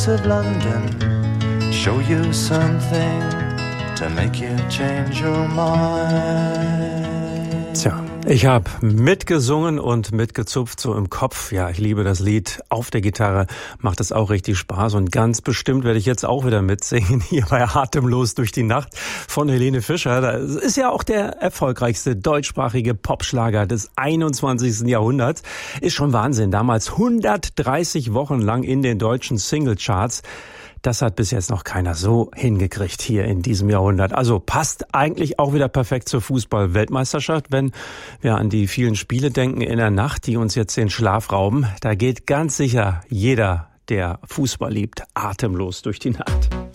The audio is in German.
of London, show you something to make you change your mind. Tja, ich habe mitgesungen und mitgezupft, so im Kopf. Ja, ich liebe das Lied. Auf der Gitarre macht es auch richtig Spaß. Und ganz bestimmt werde ich jetzt auch wieder mitsingen, hier bei Atemlos durch die Nacht von Helene Fischer. Das ist ja auch der erfolgreichste deutschsprachige Popschlager des 21. Jahrhunderts. Ist schon Wahnsinn. Damals 130 Wochen lang in den deutschen Singlecharts. Das hat bis jetzt noch keiner so hingekriegt hier in diesem Jahrhundert. Also passt eigentlich auch wieder perfekt zur Fußball-Weltmeisterschaft, wenn wir an die vielen Spiele denken in der Nacht, die uns jetzt den Schlaf rauben. Da geht ganz sicher jeder, der Fußball liebt, atemlos durch die Nacht.